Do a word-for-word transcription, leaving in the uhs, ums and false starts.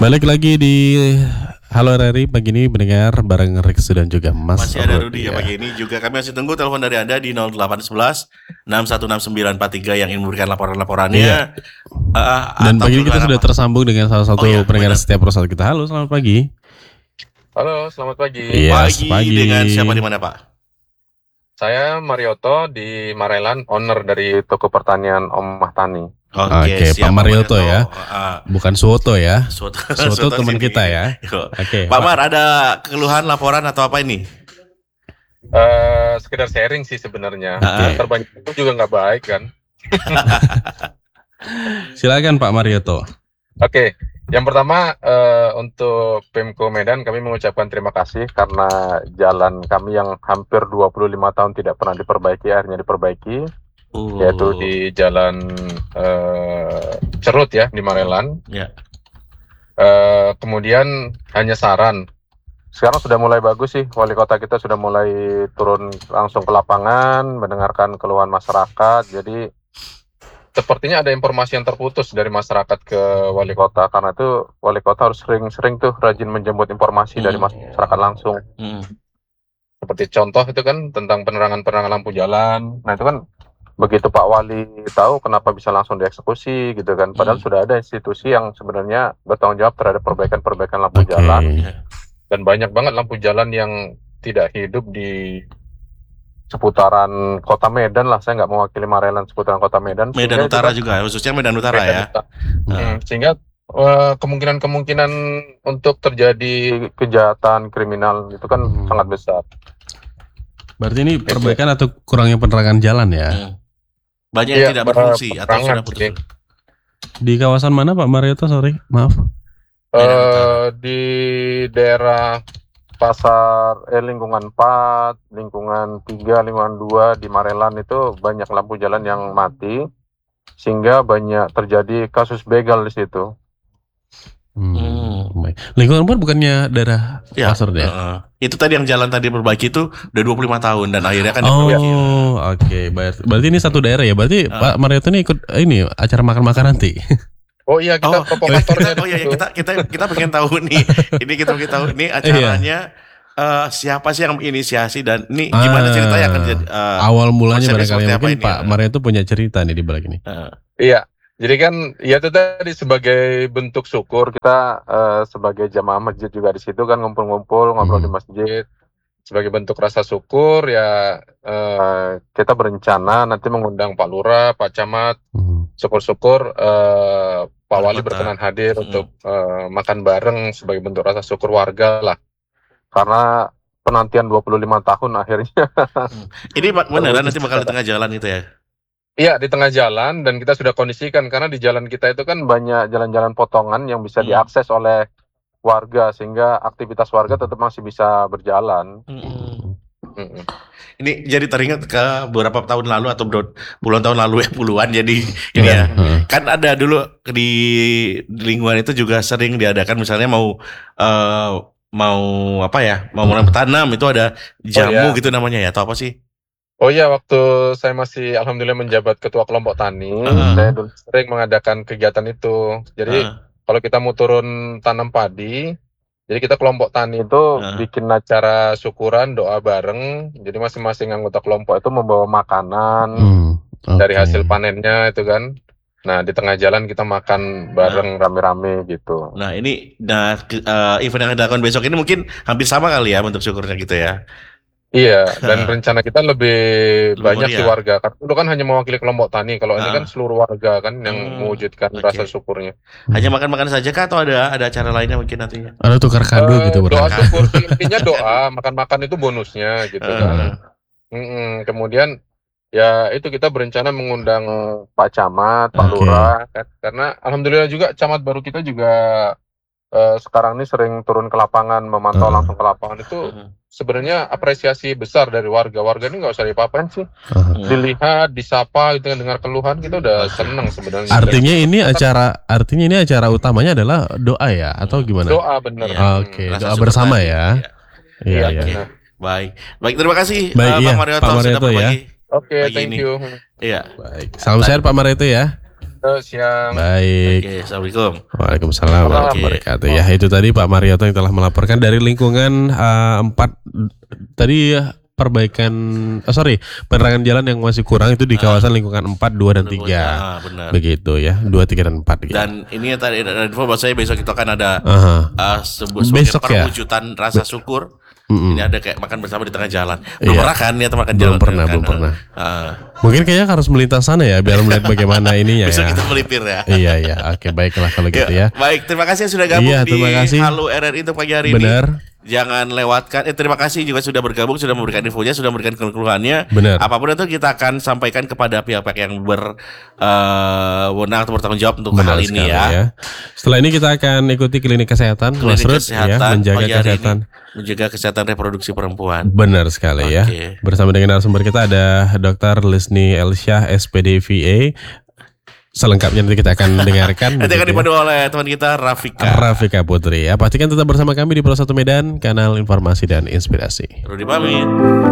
Balik lagi di Halo R R I pagi ini mendengar bareng Riksu dan juga Mas Masih ada Rudi ya pagi ini juga. Kami masih tunggu telepon dari Anda di nol delapan satu satu enam satu enam sembilan empat tiga yang ingin memberikan laporan-laporannya. Iya. Uh, Dan pagi ini kita sudah apa? tersambung dengan salah satu oh, iya, pendengar setiap perusahaan kita. Halo, selamat pagi. Halo, selamat pagi. Yes, pagi, pagi dengan siapa di mana Pak? Saya Marioto di Marelan, owner dari toko pertanian Om Mahtani. Oke, okay, okay, Pak Marioto ya, uh, bukan Suwoto ya. Suwoto, Suwoto teman kita ya. Oke, okay, Pak Mar, ada keluhan, laporan atau apa ini? Uh, sekedar sharing sih sebenarnya. Okay. Terbanyak itu juga nggak baik kan. Silakan Pak Marioto. Oke, okay. Yang pertama uh, untuk Pemko Medan kami mengucapkan terima kasih karena jalan kami yang hampir dua puluh lima tahun tidak pernah diperbaiki akhirnya diperbaiki. Uh. Yaitu di Jalan uh, Cerut ya di Marelan. Yeah. Uh, kemudian hanya saran. Sekarang sudah mulai bagus sih, wali kota kita sudah mulai turun langsung ke lapangan, mendengarkan keluhan masyarakat. Jadi sepertinya ada informasi yang terputus dari masyarakat ke wali kota, karena itu wali kota harus sering-sering tuh rajin menjemput informasi hmm. dari masyarakat langsung. Hmm. Seperti contoh itu kan tentang penerangan-penerangan lampu jalan. Nah itu kan begitu Pak Wali tahu kenapa bisa langsung dieksekusi gitu kan. Padahal hmm. sudah ada institusi yang sebenarnya bertanggung jawab terhadap perbaikan-perbaikan lampu okay. jalan. Dan banyak banget lampu jalan yang tidak hidup di seputaran kota Medan lah. Saya nggak mewakili Marelan, seputaran kota Medan. Medan Utara juga, juga, khususnya Medan Utara Medan ya. Utara. Hmm. Sehingga uh, kemungkinan-kemungkinan untuk terjadi kejahatan kriminal itu kan hmm. sangat besar. Berarti ini perbaikan atau kurangnya penerangan jalan ya? Hmm. Banyak yang ya, tidak berfungsi atau sudah putus. Ya. Di kawasan mana Pak Marioto? Sorry, maaf. Uh, di daerah pasar eh, lingkungan empat, lingkungan tiga, lingkungan dua di Marelan itu banyak lampu jalan yang mati sehingga banyak terjadi kasus begal di situ. Hmm. Hmm. Lingkungan empat bukannya daerah ya, pasar deh. Uh, itu tadi yang jalan tadi perbaiki itu udah dua puluh lima tahun dan akhirnya kan oh, oke. Okay. Berarti ini satu daerah ya. Berarti uh. Pak Marioto ini ikut ini acara makan-makan nanti. Oh iya kita oh, provokatornya. Oh iya kita kita kita pengen tahu nih. Ini kita pengen tahu ini acaranya uh, siapa sih yang inisiasi dan ini gimana ah, ceritanya akan jadi uh, awal mulanya barangkali mungkin Pak ya? Marioto punya cerita nih di balik ini. Uh. Iya. Jadi kan ya itu tadi sebagai bentuk syukur kita uh, sebagai jamaah masjid juga di situ kan ngumpul-ngumpul ngobrol hmm. di masjid sebagai bentuk rasa syukur ya uh, kita berencana nanti mengundang Pak Lurah, Pak Camat, hmm. syukur-syukur uh, Pak Wali berkenan hadir hmm. untuk uh, makan bareng sebagai bentuk rasa syukur warga lah karena penantian dua puluh lima tahun akhirnya. Hmm. Ini beneran nanti bakal di tengah jalan itu ya? Iya di tengah jalan dan kita sudah kondisikan karena di jalan kita itu kan banyak jalan-jalan potongan yang bisa hmm. diakses oleh warga sehingga aktivitas warga tetap masih bisa berjalan. Hmm. Hmm. Ini jadi teringat ke beberapa tahun lalu atau puluhan tahun lalu ya puluhan jadi ini ya hmm. kan ada dulu di, di lingkungan itu juga sering diadakan misalnya mau uh, mau apa ya mau mulai bertanam itu ada jamu oh, iya. gitu namanya ya atau apa sih? Oh iya, waktu saya masih alhamdulillah menjabat ketua kelompok tani, uh. saya dulu sering mengadakan kegiatan itu. Jadi uh. kalau kita mau turun tanam padi, jadi kita kelompok tani itu uh. bikin acara syukuran, doa bareng. Jadi masing-masing anggota kelompok itu membawa makanan hmm. okay. dari hasil panennya itu kan. Nah di tengah jalan kita makan bareng nah. rame-rame gitu. Nah ini, nah uh, event yang dilakukan besok ini mungkin hampir sama kali ya bentuk syukurnya gitu ya. Iya, dan rencana kita lebih, lebih banyak sih warga. Karena itu kan hanya mewakili kelompok tani. Kalau uh. ini kan seluruh warga kan yang hmm. mewujudkan okay. rasa syukurnya. Hanya makan-makan saja kah atau ada ada acara lainnya mungkin nantinya? Ada tukar kado uh, gitu. Doa syukur intinya doa, makan-makan itu bonusnya gitu uh. kan. Hmm, kemudian ya itu kita berencana mengundang Pak Camat, Pak okay. Lurah, kan? Karena alhamdulillah juga Camat baru kita juga uh, sekarang ini sering turun ke lapangan, memantau uh. langsung ke lapangan itu. Uh. Sebenarnya apresiasi besar dari warga. Warga ini nggak usah diapa-apain sih. Uh-huh. Dilihat, disapa, gitu kan, dengar keluhan kita udah seneng sebenarnya. Artinya ini acara, artinya ini acara utamanya adalah doa ya, atau gimana? Doa bener. Ya, Oke, okay. doa bersama ya. Iya, iya. Ya. Baik, baik terima kasih baik, uh, iya, Pak Marioto Pak Marioto ya. Oke, okay, thank ini. you. Iya. Baik, salam sehat Pak Marioto ya. Eh, siang. Baik. Oke, assalamualaikum. Waalaikumsalam warahmatullahi wabarakatuh. Ya, itu tadi Pak Marioto yang telah melaporkan dari lingkungan uh, empat tadi ya, perbaikan oh sorry penerangan jalan yang masih kurang itu di kawasan lingkungan empat, dua dan tiga. Ah, benar. Begitu ya, dua, tiga dan empat gitu. Dan ini tadi ada info bahwa saya besok itu akan ada Aha. uh, sebuah sebagai Besok ya? perwujudan rasa syukur. Mm-mm. Ini ada kayak makan bersama di tengah jalan. Belum Iya. pernah kan ya makan Belum jalan? pernah, kan? belum pernah. Ah. Mungkin kayaknya harus melintas sana ya biar melihat bagaimana ininya Besok ya. kita melipir ya. Iya iya, oke baiklah kalau gitu ya. Baik, terima kasih yang sudah gabung Iya, di terima kasih. Halo R R I untuk pagi hari ini. Benar. Jangan lewatkan. Eh, terima kasih juga sudah bergabung, sudah memberikan infonya, sudah memberikan keluhannya. Benar. Apapun itu kita akan sampaikan kepada pihak-pihak yang berwenang atau bertanggung jawab untuk Benar hal ini sekali ya. Setelah ini kita akan ikuti klinik kesehatan, Mas Klinik Ruth, kesehatan ya, menjaga pagi hari kesehatan. ini, menjaga kesehatan reproduksi perempuan. Benar sekali ya. Oke. Bersama dengan narasumber kita ada Dokter Lisni Elsyah S P D V A. Selengkapnya nanti kita akan dengarkan. Nanti akan begitu ya. dipandu oleh teman kita Rafika. Rafika Putri. Ya, pastikan tetap bersama kami di Pro satu Medan, kanal informasi dan inspirasi. Rudi pamit.